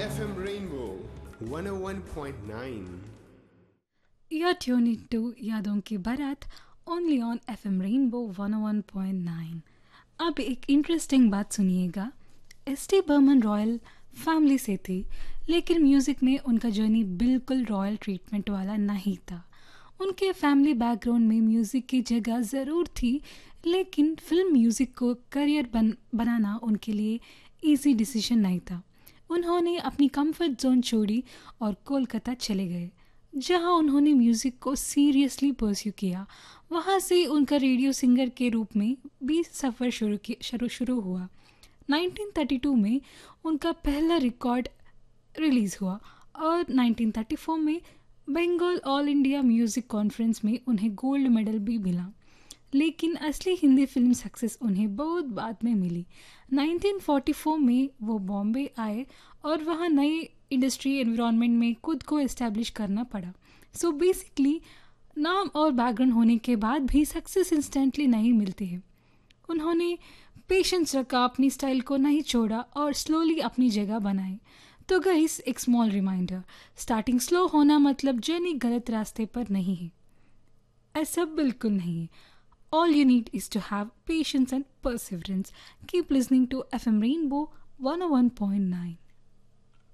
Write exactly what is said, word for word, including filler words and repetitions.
F M Rainbow one oh one point nine. You're tuning to यादों की बारात only on F M rainbow one O one point nine. अब एक interesting बात सुनिएगा। S T Burman royal family से थे, लेकिन म्यूज़िक में उनका जर्नी बिल्कुल रॉयल ट्रीटमेंट वाला नहीं था। उनके फैमिली बैकग्राउंड में म्यूज़िक की जगह ज़रूर थी, लेकिन फिल्म म्यूज़िक को करियर बन बनाना उनके लिए इजी डिसीजन नहीं था। उन्होंने अपनी कंफर्ट जोन छोड़ी और कोलकाता चले गए, जहां उन्होंने म्यूज़िक को सीरियसली परस्यू किया। वहां से उनका रेडियो सिंगर के रूप में भी सफ़र शुरू की शुरू शुरू हुआ। नाइनटीन थर्टी टू में उनका पहला रिकॉर्ड रिलीज़ हुआ और नाइनटीन थर्टी फोर में Bengal all India music conference में उन्हें गोल्ड मेडल भी मिला। लेकिन असली हिंदी फिल्म सक्सेस उन्हें बहुत बाद में मिली। नाइनटीन फोर्टी फोर में वो बॉम्बे आए और वहाँ नए इंडस्ट्री एनवायरनमेंट में खुद को इस्टेब्लिश करना पड़ा। सो बेसिकली नाम और बैकग्राउंड होने के बाद भी सक्सेस इंस्टेंटली नहीं मिलती है। उन्होंने पेशेंस रखा, अपनी स्टाइल को नहीं छोड़ा और स्लोली अपनी जगह बनाई। तो गाइस, एक स्मॉल रिमाइंडर, स्टार्टिंग स्लो होना मतलब जर्नी गलत रास्ते पर नहीं है, ऐसा बिल्कुल नहीं है। All you need is to have patience and perseverance. Keep listening to F M Rainbow one oh one point nine.